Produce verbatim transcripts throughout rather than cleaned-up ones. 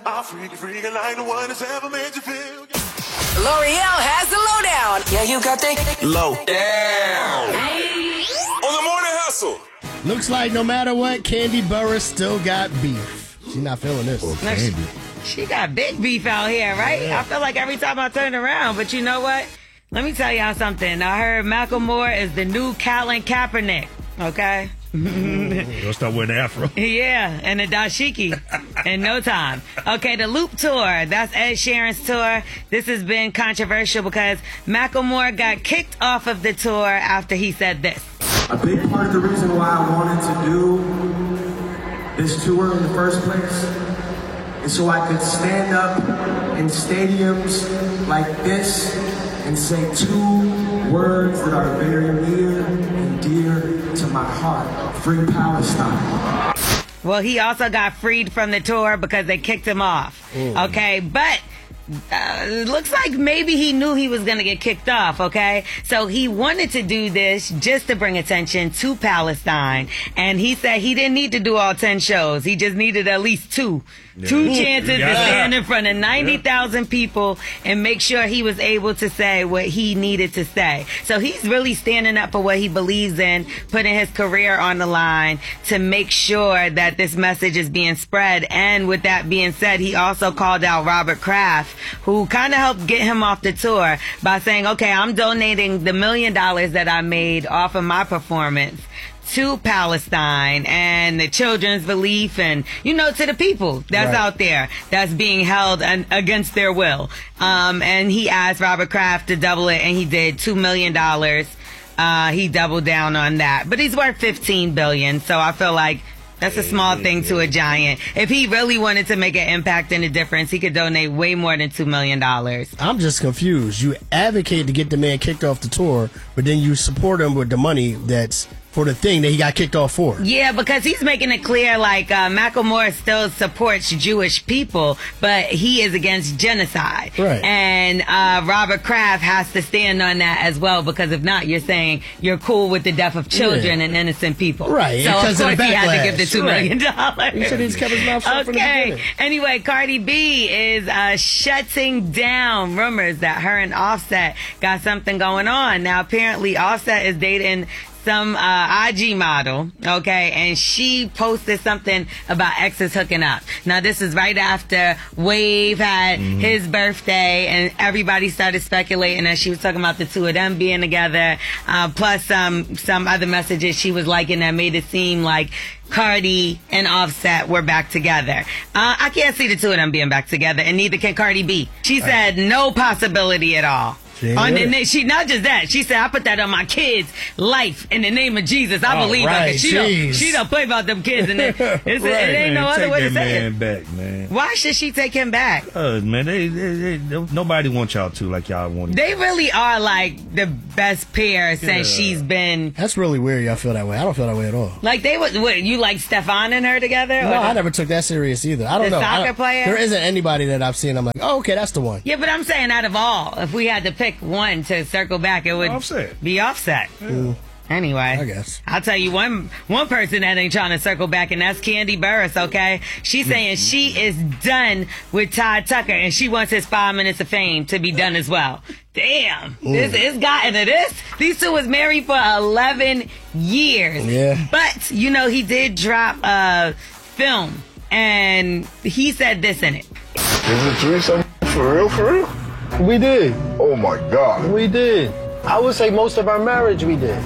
I freak you, freak you like the one that's ever made you feel. L'Oreal has the lowdown. Yeah, you got the low down. On the morning hustle. Looks like no matter what, Kandi Burruss still got beef. She's not feeling this. Oh, Candy. She got big beef out here, right? Yeah. I feel like every time I turn around, but you know what? Let me tell y'all something. I heard Macklemore is the new Colin Kaepernick, okay? You'll start wearing the afro. Yeah, and the dashiki in no time. Okay, the Loop Tour. That's Ed Sheeran's tour. This has been controversial because Macklemore got kicked off of the tour after he said this. A big part of the reason why I wanted to do this tour in the first place is so I could stand up in stadiums like this and say two words that are very near and dear to my heart. Free Palestine. Well, he also got freed from the tour because they kicked him off. Mm. Okay, but uh, it looks like maybe he knew he was going to get kicked off, okay? So he wanted to do this just to bring attention to Palestine. And he said he didn't need to do all ten shows. He just needed at least two. Yeah. Two chances yeah. to stand in front of ninety thousand people and make sure he was able to say what he needed to say. So he's really standing up for what he believes in, putting his career on the line to make sure that this message is being spread. And with that being said, he also called out Robert Kraft, who kind of helped get him off the tour by saying, okay, I'm donating the million dollars that I made off of my performance to Palestine and the children's relief and, you know, to the people that's right out there that's being held an, against their will. Um, and he asked Robert Kraft to double it, and he did two million dollars. Uh, he doubled down on that. But he's worth fifteen billion dollars, so I feel like that's a small thing to a giant. If he really wanted to make an impact and a difference, he could donate way more than two million dollars. I'm just confused. You advocate to get the man kicked off the tour, but then you support him with the money that's for the thing that he got kicked off for. Yeah, because he's making it clear, like, uh, Macklemore still supports Jewish people, but he is against genocide. Right. And uh, Robert Kraft has to stand on that as well, because if not, you're saying you're cool with the death of children yeah. and innocent people. Right. So, of course, of he had to give the two million dollars. Right. He said he's kept his mouth shut from the beginning. Anyway, Cardi B is uh, shutting down rumors that her and Offset got something going on. Now, apparently, Offset is dating some uh, I G model, okay, and she posted something about exes hooking up. Now, this is right after Wave had mm-hmm. his birthday, and everybody started speculating that she was talking about the two of them being together, uh, plus um, some other messages she was liking that made it seem like Cardi and Offset were back together. Uh, I can't see the two of them being back together, and neither can Cardi B. She said no possibility at all. On the, she not just that. She said, "I put that on my kids' life in the name of Jesus. I oh, believe right. her." She don't, she don't play about them kids, and it, it's, right, it ain't man, no other way to say it. Man back, man. Why should she take him back? Uh, man, they, they, they, nobody wants y'all to like y'all want. They really are like the best pair since yeah. she's been. That's really weird. Y'all feel that way. I don't feel that way at all. Like they would. What, you like Stefan and her together? No, I never took that serious either. I don't the know. Soccer don't, player. There isn't anybody that I've seen. I'm like, oh, okay, that's the one. Yeah, but I'm saying out of all, if we had to pick one to circle back, it would Offset. be Offset. Yeah. Anyway, I guess I'll tell you one one person that ain't trying to circle back, and that's Kandi Burruss. Okay, she's saying she is done with Todd Tucker, and she wants his five minutes of fame to be done as well. Damn, Ooh. this it's gotten to this. These two was married for eleven years. Yeah, but you know he did drop a film, and he said this in it. Is it threesome for real? For real? We did. Oh my God. We did. I would say most of our marriage we did.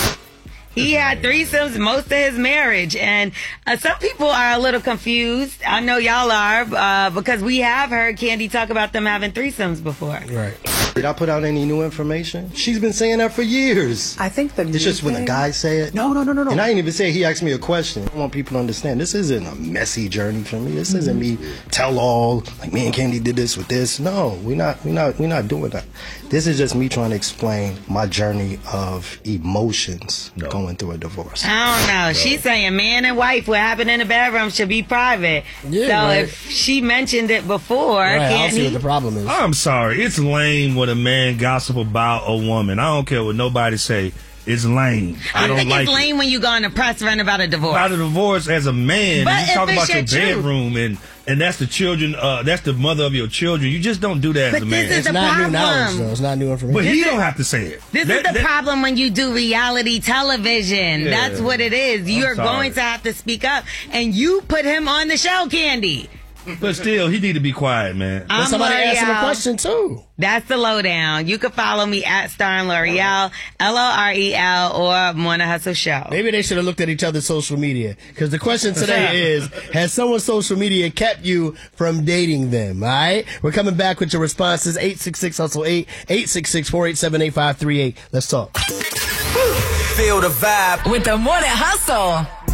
He had threesomes most of his marriage, and uh, some people are a little confused. I know y'all are, uh, because we have heard Kandi talk about them having threesomes before. Right. Did I put out any new information? She's been saying that for years. I think the It's just when a guy say it. No, no, no, no, no. And I didn't even say it. He asked me a question. I want people to understand this isn't a messy journey for me. This mm-hmm. isn't me tell all like me and Kandi did this with this. No, we're not. We're not. We're not doing that. This is just me trying to explain my journey of emotions no. going through a divorce. I don't know. No. She's saying man and wife, what happened in the bedroom should be private. Yeah, so right. if she mentioned it before, right, can't I don't see he? what the problem is. I'm sorry. It's lame when a man gossip about a woman. I don't care what nobody say. It's lame. I, I don't think like it's lame it. when you go on a press run about a divorce. About a divorce as a man, But and you if talk it's about your, your truth. bedroom, and and that's the children. Uh, that's the mother of your children. You just don't do that But as a this man. is It's the not problem. new knowledge, though. It's not new information. But he don't have to say it. This That- is the that- problem when you do reality television. Yeah. That's what it is. You're sorry. going to have to speak up. And you put him on the show, Candy. But still, he need to be quiet, man. But I'm somebody asked him a L'Oreal. question, too. That's the lowdown. You can follow me at Star and L'Oreal, L O R E L, or Morning Hustle Show. Maybe they should have looked at each other's social media. Because the question today is, has someone's social media kept you from dating them? All right? We're coming back with your responses. eight six six, hustle eight, eight six six, four eight seven, eight five three eight. Let's talk. Feel the vibe With the Morning Hustle.